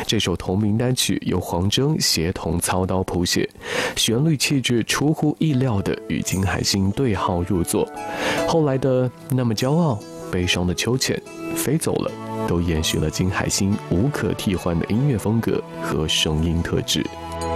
这首同名单曲由黄铮协同操刀谱写，旋律气质出乎意料的与金海心对号入座。后来的那么骄傲、悲伤的秋浅、飞走了，都延续了金海心无可替换的音乐风格和声音特质。